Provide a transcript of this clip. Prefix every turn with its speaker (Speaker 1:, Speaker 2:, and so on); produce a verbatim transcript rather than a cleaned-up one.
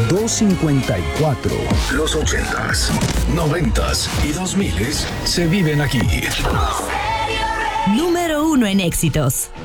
Speaker 1: dos cincuenta y cuatro. Los ochentas, noventas y dos miles se viven aquí.
Speaker 2: Número uno en éxitos.